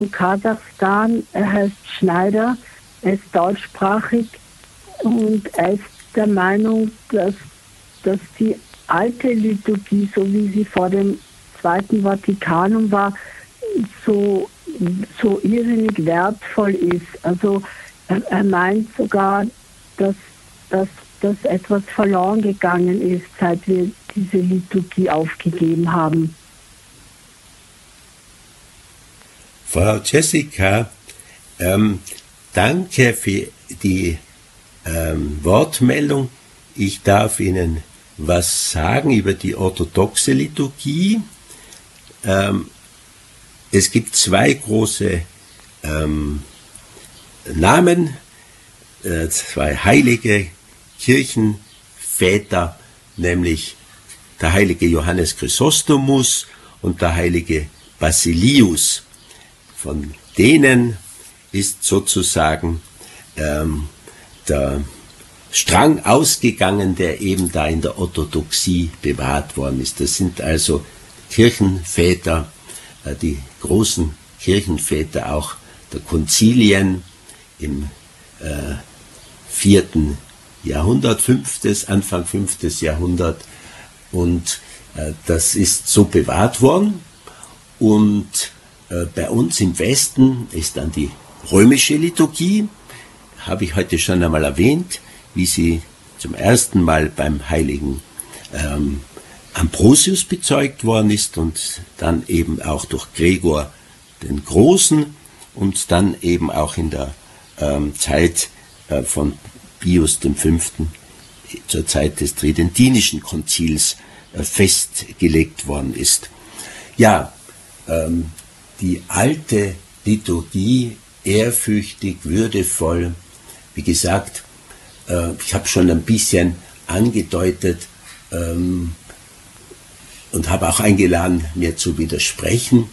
Kasachstan. Er heißt Schneider, er ist deutschsprachig und er ist der Meinung, dass die alte Liturgie, so wie sie vor dem Zweiten Vatikanum war, so irrsinnig wertvoll ist. Also er meint sogar, dass etwas verloren gegangen ist, seit wir diese Liturgie aufgegeben haben. Frau Jessica, danke für die Wortmeldung. Ich darf Ihnen was sagen über die orthodoxe Liturgie. Es gibt zwei große Namen, zwei heilige Kirchenväter, nämlich der heilige Johannes Chrysostomus und der heilige Basilius. Von denen ist sozusagen der Strang ausgegangen, der eben da in der Orthodoxie bewahrt worden ist. Das sind also Kirchenväter, die großen Kirchenväter auch der Konzilien im 4. Jahrhundert, Anfang 5. Jahrhundert. Und das ist so bewahrt worden. Und bei uns im Westen ist dann die römische Liturgie, habe ich heute schon einmal erwähnt, wie sie zum ersten Mal beim heiligen Ambrosius bezeugt worden ist und dann eben auch durch Gregor den Großen und dann eben auch in der Zeit von Pius V. zur Zeit des Tridentinischen Konzils festgelegt worden ist. Ja, die alte Liturgie, ehrfürchtig, würdevoll, wie gesagt, ich habe schon ein bisschen angedeutet und habe auch eingeladen, mir zu widersprechen.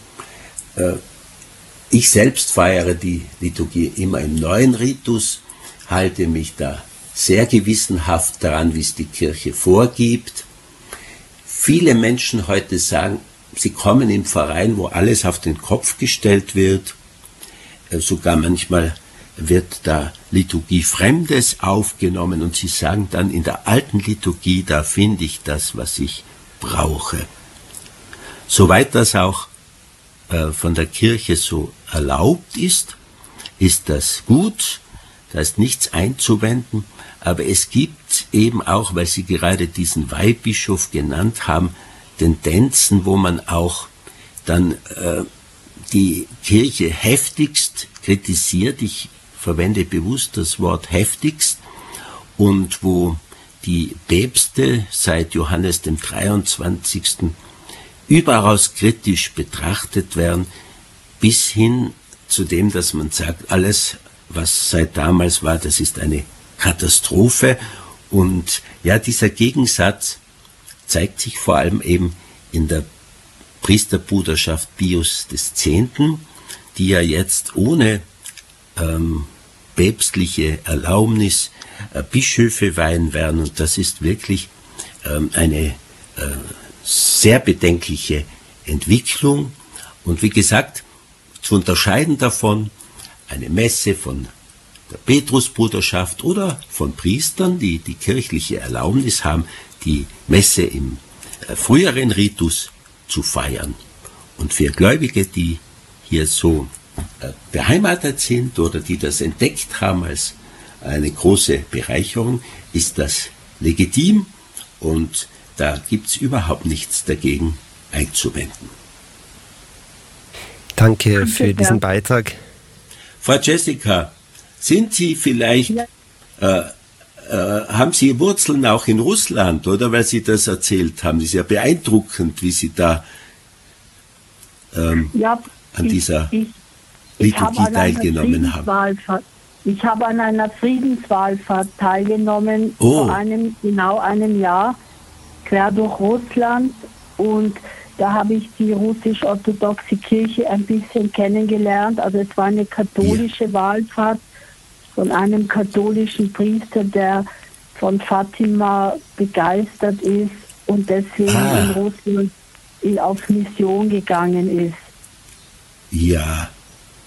Ich selbst feiere die Liturgie immer im neuen Ritus, halte mich da sehr gewissenhaft daran, wie es die Kirche vorgibt. Viele Menschen heute sagen, sie kommen im Verein, wo alles auf den Kopf gestellt wird. Sogar manchmal wird da Liturgie Fremdes aufgenommen und sie sagen dann, in der alten Liturgie, da finde ich das, was ich brauche. Soweit das auch von der Kirche so erlaubt ist das gut, da ist nichts einzuwenden, aber es gibt eben auch, weil Sie gerade diesen Weihbischof genannt haben, Tendenzen, wo man auch dann die Kirche heftigst kritisiert, ich verwende bewusst das Wort heftigst, und wo die Päpste seit Johannes dem 23. überaus kritisch betrachtet werden, bis hin zu dem, dass man sagt, alles, was seit damals war, das ist eine Katastrophe. Und ja, dieser Gegensatz zeigt sich vor allem eben in der Priesterbruderschaft Pius X., die ja jetzt ohne päpstliche Erlaubnis Bischöfe weihen werden. Und das ist wirklich eine sehr bedenkliche Entwicklung. Und wie gesagt, zu unterscheiden davon eine Messe von der Petrusbruderschaft oder von Priestern, die die kirchliche Erlaubnis haben, die Messe im früheren Ritus zu feiern. Und für Gläubige, die hier so beheimatet sind oder die das entdeckt haben als eine große Bereicherung, ist das legitim und da gibt es überhaupt nichts dagegen einzuwenden. Danke für diesen Beitrag. Frau Jessica, sind Sie vielleicht, haben Sie Wurzeln auch in Russland, oder? Weil Sie das erzählt haben. Das ist ja beeindruckend, wie Sie da an dieser Liturgie teilgenommen haben. Ich habe an einer Friedenswallfahrt teilgenommen, vor genau einem Jahr, quer durch Russland, und da habe ich die russisch-orthodoxe Kirche ein bisschen kennengelernt. Also es war eine katholische Wallfahrt von einem katholischen Priester, der von Fatima begeistert ist und deswegen in Russland auf Mission gegangen ist. Ja,